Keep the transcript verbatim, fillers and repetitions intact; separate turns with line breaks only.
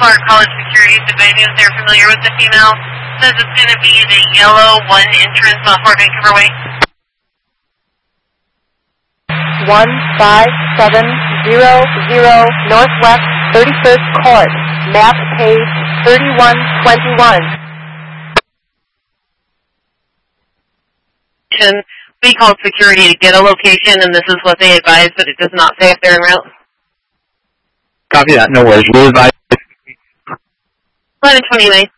Clark College Security is advising if they're familiar with this email. Says it's going to be the yellow one entrance on Fort Vancouver Way.
one five seven zero zero Northwest thirty-first Court, map page thirty-one twenty-one.
We called security to get a location, and this is what they advise, but it does not say if they're en route.
Copy that, no worries. We'll advise.
eleven twenty-nine.